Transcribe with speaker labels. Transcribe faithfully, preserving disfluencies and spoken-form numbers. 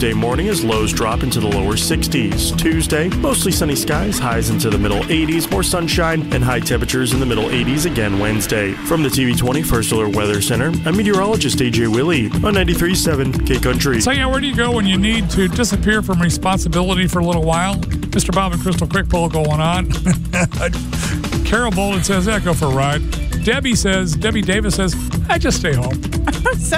Speaker 1: Tuesday morning as lows drop into the lower sixties. Tuesday, mostly sunny skies, highs into the middle eighties, more sunshine, and high temperatures in the middle eighties again Wednesday. From the T V twenty First Alert Weather Center, I'm meteorologist A J Willie on ninety-three point seven K Country.
Speaker 2: So, yeah, where do you go when you need to disappear from responsibility for a little while? Mister Bob and Crystal Quick Pull going on. Carol Bolden says, yeah, go for a ride. Debbie says, Debbie Davis says, I just stay home.